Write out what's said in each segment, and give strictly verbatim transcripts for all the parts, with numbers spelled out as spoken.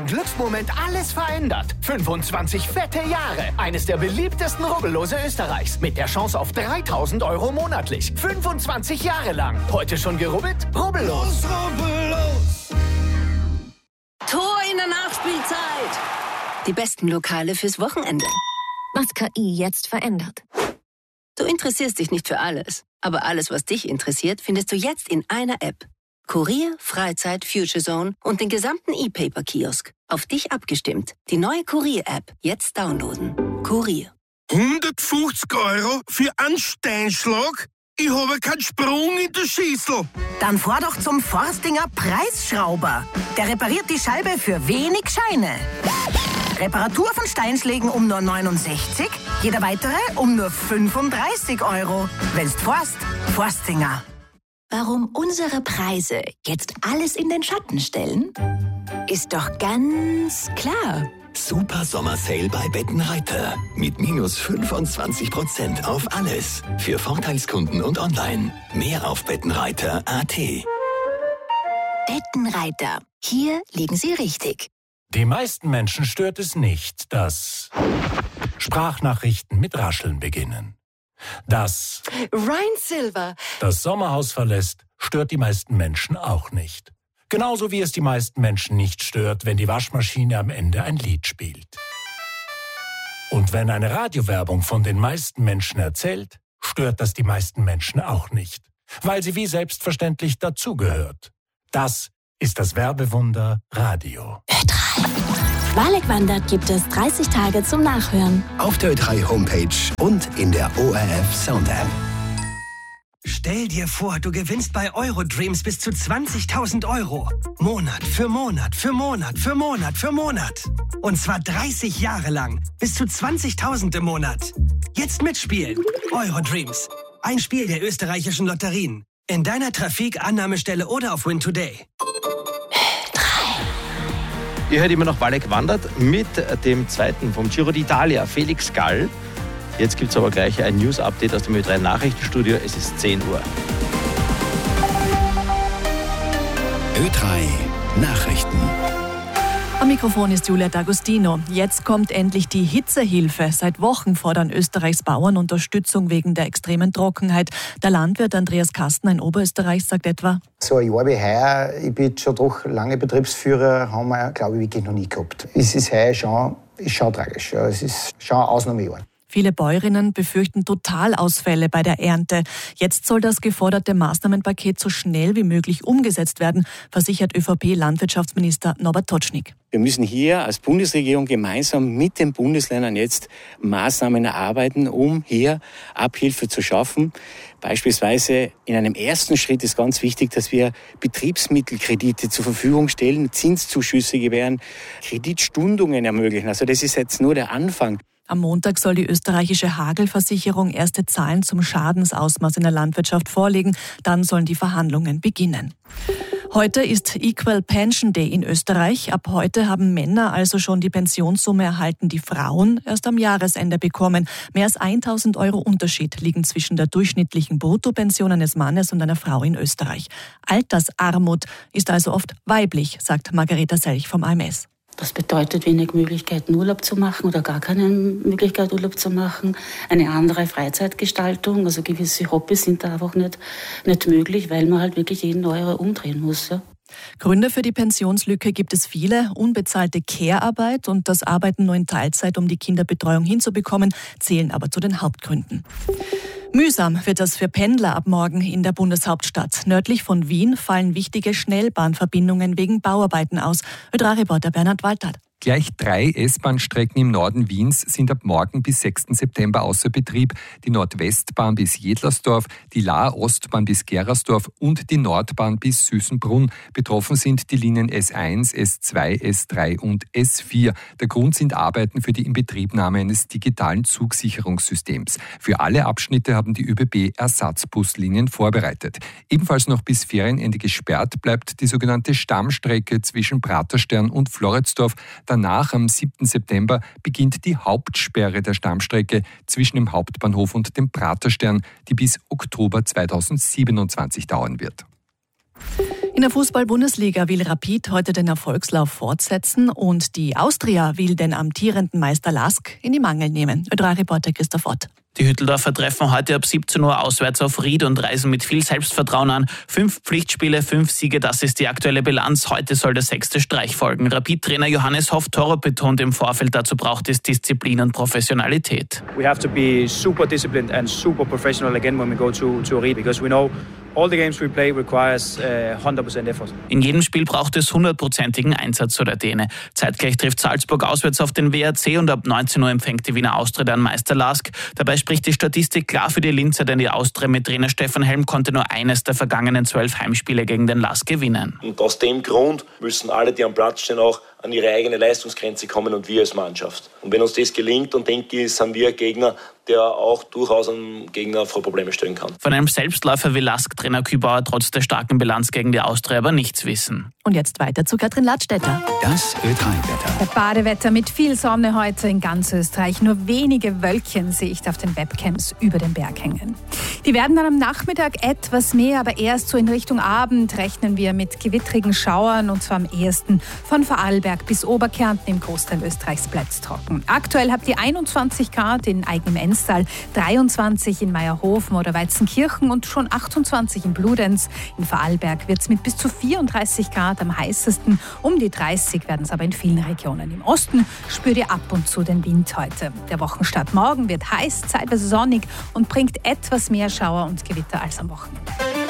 einen Glücksmoment alles verändert. fünfundzwanzig fette Jahre. Eines der beliebtesten Rubbellose Österreichs. Mit der Chance auf dreitausend Euro monatlich. fünfundzwanzig Jahre lang. Heute schon gerubbelt? Rubbellos. Rubbellos. Tor in der Nachspielzeit. Die besten Lokale fürs Wochenende. Was K I jetzt verändert. Du interessierst dich nicht für alles. Aber alles, was dich interessiert, findest du jetzt in einer App. Kurier, Freizeit, Future Zone und den gesamten E-Paper-Kiosk. Auf dich abgestimmt. Die neue Kurier-App. Jetzt downloaden. Kurier. hundertfünfzig Euro für einen Steinschlag? Ich habe keinen Sprung in der Schüssel. Dann fahr doch zum Forstinger Preisschrauber. Der repariert die Scheibe für wenig Scheine. Reparatur von Steinschlägen um nur neunundsechzig, jeder weitere um nur fünfunddreißig Euro. Wenn's forst, Forstinger. Warum unsere Preise jetzt alles in den Schatten stellen? Ist doch ganz klar. Super Sommersale bei Bettenreiter. Mit minus fünfundzwanzig Prozent auf alles. Für Vorteilskunden und online. Mehr auf bettenreiter punkt a t. Bettenreiter. Hier liegen Sie richtig. Die meisten Menschen stört es nicht, dass Sprachnachrichten mit Rascheln beginnen. Dass Ryan Silver das Sommerhaus verlässt, stört die meisten Menschen auch nicht. Genauso wie es die meisten Menschen nicht stört, wenn die Waschmaschine am Ende ein Lied spielt. Und wenn eine Radiowerbung von den meisten Menschen erzählt, stört das die meisten Menschen auch nicht, weil sie wie selbstverständlich dazugehört. Das ist das Werbewunder Radio. Ö drei. Wahrlich wandert gibt es dreißig Tage zum Nachhören. Auf der Ö drei Homepage und in der O R F Sound App. Stell dir vor, du gewinnst bei Eurodreams bis zu zwanzigtausend Euro. Monat für Monat für Monat für Monat für Monat. Und zwar dreißig Jahre lang. Bis zu zwanzigtausend im Monat. Jetzt mitspielen. Eurodreams. Ein Spiel der österreichischen Lotterien. In deiner Trafik, Annahmestelle oder auf Win Today. Ihr hört immer noch Wahrlich wandert mit dem zweiten vom Giro d'Italia, Felix Gall. Jetzt gibt es aber gleich ein News-Update aus dem Ö drei Nachrichtenstudio. Es ist zehn Uhr. Ö drei Nachrichten. Am Mikrofon ist Julia D'Agostino. Jetzt kommt endlich die Hitzehilfe. Seit Wochen fordern Österreichs Bauern Unterstützung wegen der extremen Trockenheit. Der Landwirt Andreas Kastner in Oberösterreich sagt etwa: So ein Jahr wie heuer, ich bin schon doch lange Betriebsführer, haben wir, glaube ich, wirklich noch nie gehabt. Es ist heuer schon, ist schon tragisch. Ja. Es ist schon ein Ausnahmejahr. Viele Bäuerinnen befürchten Totalausfälle bei der Ernte. Jetzt soll das geforderte Maßnahmenpaket so schnell wie möglich umgesetzt werden, versichert ÖVP-Landwirtschaftsminister Norbert Totschnig. Wir müssen hier als Bundesregierung gemeinsam mit den Bundesländern jetzt Maßnahmen erarbeiten, um hier Abhilfe zu schaffen. Beispielsweise in einem ersten Schritt ist ganz wichtig, dass wir Betriebsmittelkredite zur Verfügung stellen, Zinszuschüsse gewähren, Kreditstundungen ermöglichen. Also das ist jetzt nur der Anfang. Am Montag soll die österreichische Hagelversicherung erste Zahlen zum Schadensausmaß in der Landwirtschaft vorlegen. Dann sollen die Verhandlungen beginnen. Heute ist Equal Pension Day in Österreich. Ab heute haben Männer also schon die Pensionssumme erhalten, die Frauen erst am Jahresende bekommen. Mehr als tausend Euro Unterschied liegen zwischen der durchschnittlichen Bruttopension eines Mannes und einer Frau in Österreich. Altersarmut ist also oft weiblich, sagt Margareta Selch vom A M S. Das bedeutet wenig Möglichkeiten, Urlaub zu machen oder gar keine Möglichkeit, Urlaub zu machen. Eine andere Freizeitgestaltung, also gewisse Hobbys sind da einfach nicht, nicht möglich, weil man halt wirklich jeden Euro umdrehen muss. Ja. Gründe für die Pensionslücke gibt es viele. Unbezahlte Care-Arbeit und das Arbeiten nur in Teilzeit, um die Kinderbetreuung hinzubekommen, zählen aber zu den Hauptgründen. Mühsam wird das für Pendler ab morgen in der Bundeshauptstadt. Nördlich von Wien fallen wichtige Schnellbahnverbindungen wegen Bauarbeiten aus. Ö drei Reporter Bernhard Waltert. Gleich drei S-Bahn-Strecken im Norden Wiens sind ab morgen bis sechsten September außer Betrieb. Die Nordwestbahn bis Jedlersdorf, die Lahr-Ostbahn bis Gerasdorf und die Nordbahn bis Süßenbrunn. Betroffen sind die Linien S eins, S zwei, S drei und S vier. Der Grund sind Arbeiten für die Inbetriebnahme eines digitalen Zugsicherungssystems. Für alle Abschnitte haben die ÖBB Ersatzbuslinien vorbereitet. Ebenfalls noch bis Ferienende gesperrt bleibt die sogenannte Stammstrecke zwischen Praterstern und Floridsdorf. Danach, am siebten September, beginnt die Hauptsperre der Stammstrecke zwischen dem Hauptbahnhof und dem Praterstern, die bis Oktober zweitausendsiebenundzwanzig dauern wird. In der Fußball-Bundesliga will Rapid heute den Erfolgslauf fortsetzen und die Austria will den amtierenden Meister Lask in die Mangel nehmen. Ö drei Reporter Christoph Ott. Die Hütteldorfer treffen heute ab siebzehn Uhr auswärts auf Ried und reisen mit viel Selbstvertrauen an. Fünf Pflichtspiele, fünf Siege, das ist die aktuelle Bilanz. Heute soll der sechste Streich folgen. Rapid-Trainer Johannes Hoff-Torop betont im Vorfeld, dazu braucht es Disziplin und Professionalität. We have to be super disciplined and super professional again when we go to, to Ried, because we know all the games we play requires uh, hundert percent effort. In jedem Spiel braucht es hundertprozentigen Einsatz, so der Däne. Zeitgleich trifft Salzburg auswärts auf den W R C und ab neunzehn Uhr empfängt die Wiener Austria dann Meister Lask. Dabei spricht die Statistik klar für die Linzer, denn die Austria mit Trainer Stefan Helm konnte nur eines der vergangenen zwölf Heimspiele gegen den Lask gewinnen. Und aus dem Grund müssen alle, die am Platz stehen, auch an ihre eigene Leistungsgrenze kommen und wir als Mannschaft. Und wenn uns das gelingt, dann denke ich, sind wir ein Gegner, der auch durchaus einen Gegner vor Probleme stellen kann. Von einem Selbstläufer wie Lask-Trainer Kübauer trotz der starken Bilanz gegen die Austria aber nichts wissen. Und jetzt weiter zu Katrin Ladstätter. Das Ö drei Wetter. Badewetter mit viel Sonne heute in ganz Österreich. Nur wenige Wölkchen sehe ich auf den Webcams über den Berg hängen. Die werden dann am Nachmittag etwas mehr, aber erst so in Richtung Abend rechnen wir mit gewittrigen Schauern und zwar am ehesten von Vorarlberg bis Oberkärnten. Im Großteil Österreichs bleibt es trocken. Aktuell habt ihr einundzwanzig Grad in eigenem Enstal, dreiundzwanzig in Meierhofen oder Weizenkirchen und schon achtundzwanzig in Bludenz. In Vorarlberg wird es mit bis zu vierunddreißig Grad am heißesten. Um die dreißig werden es aber in vielen Regionen. Im Osten spürt ihr ab und zu den Wind heute. Der Wochenstart morgen wird heiß, zeitweise sonnig und bringt etwas mehr Schauer und Gewitter als am Wochenende.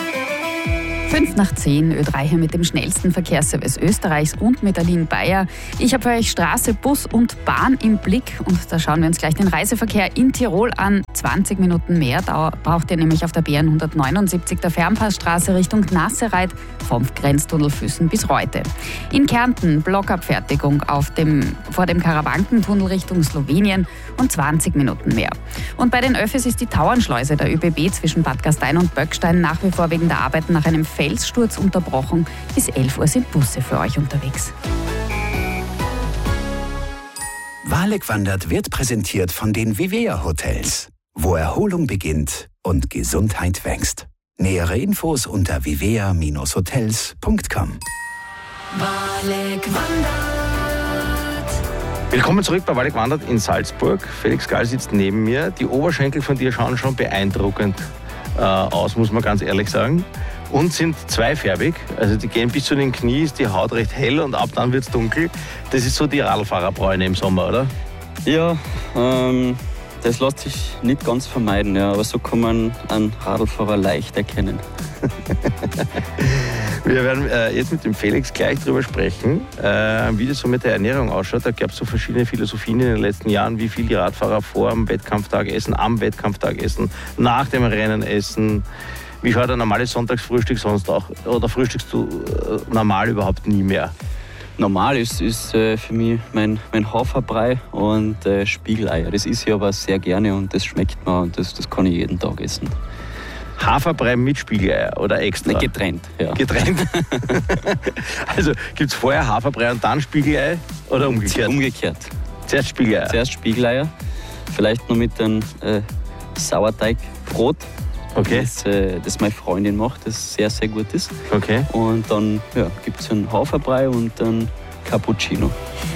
fünf nach zehn, Ö drei hier mit dem schnellsten Verkehrsservice Österreichs und mit Aline Bayer. Ich habe für euch Straße, Bus und Bahn im Blick und da schauen wir uns gleich den Reiseverkehr in Tirol an. zwanzig Minuten mehr da braucht ihr nämlich auf der B N hundertneunundsiebzig der Fernpassstraße Richtung Nassereit vom Grenztunnel Füssen bis Reute. In Kärnten Blockabfertigung auf dem, vor dem Karawankentunnel Richtung Slowenien und zwanzig Minuten mehr. Und bei den Öffis ist die Tauernschleuse der ÖBB zwischen Bad Gastein und Böckstein nach wie vor wegen der Arbeiten nach einem Felssturz unterbrochen. Bis elf Uhr sind Busse für euch unterwegs. Wahrlich wandert wird präsentiert von den Vivea Hotels, wo Erholung beginnt und Gesundheit wächst. Nähere Infos unter vivea Bindestrich hotels Punkt com. Wahrlich wandert. Willkommen zurück bei Wahrlich wandert in Salzburg. Felix Gall sitzt neben mir. Die Oberschenkel von dir schauen schon beeindruckend äh, aus, muss man ganz ehrlich sagen. Und sind zweifärbig, also die gehen bis zu den Knie, ist die Haut recht hell und ab dann wird es dunkel. Das ist so die Radlfahrerbräune im Sommer, oder? Ja, ähm, das lässt sich nicht ganz vermeiden, ja, aber so kann man einen Radlfahrer leicht erkennen. Wir werden äh, jetzt mit dem Felix gleich drüber sprechen, äh, wie das so mit der Ernährung ausschaut. Da gab es so verschiedene Philosophien in den letzten Jahren, wie viel die Radfahrer vor dem Wettkampftag essen, am Wettkampftag essen, nach dem Rennen essen. Wie schaut ein normales Sonntagsfrühstück sonst auch? Oder frühstückst du äh, normal überhaupt nie mehr? Normal ist, ist äh, für mich mein, mein Haferbrei und äh, Spiegeleier. Das isse ich aber sehr gerne und das schmeckt mir und das, das kann ich jeden Tag essen. Haferbrei mit Spiegeleier oder extra? Nee, getrennt, ja. Getrennt? Also gibt es vorher Haferbrei und dann Spiegelei oder umgekehrt? Umgekehrt. Zuerst Spiegeleier? Zuerst Spiegeleier, vielleicht noch mit einem äh, Sauerteigbrot. Okay. Das, äh, das meine Freundin macht, das sehr, sehr gut ist. Okay. Und dann ja, gibt es einen Haferbrei und einen Cappuccino.